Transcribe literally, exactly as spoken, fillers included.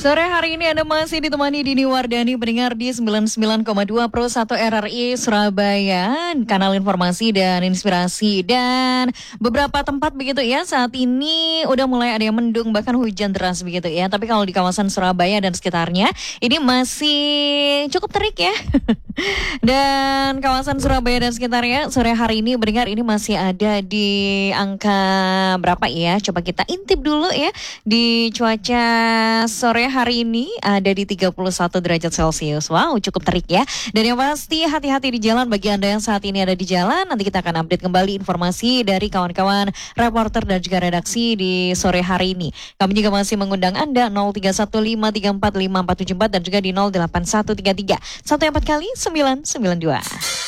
Sore hari ini Anda masih ditemani Dini Wardani pendengar di sembilan puluh sembilan koma dua Pro satu R R I Surabaya, kanal informasi dan inspirasi, dan beberapa tempat begitu ya saat ini udah mulai ada yang mendung bahkan hujan deras begitu ya. Tapi kalau di kawasan Surabaya dan sekitarnya ini masih cukup terik ya. Dan kawasan Surabaya dan sekitarnya sore hari ini mendengar ini masih ada di angka berapa ya? Coba kita intip dulu ya. Di cuaca sore hari ini ada di tiga puluh satu derajat Celcius. Wow, cukup terik ya. Dan yang pasti hati-hati di jalan bagi Anda yang saat ini ada di jalan. Nanti kita akan update kembali informasi dari kawan-kawan reporter dan juga redaksi di sore hari ini. Kami juga masih mengundang Anda nol tiga satu lima tiga empat lima empat tujuh empat dan juga di nol delapan satu tiga tiga satu empat kali sembilan sembilan dua.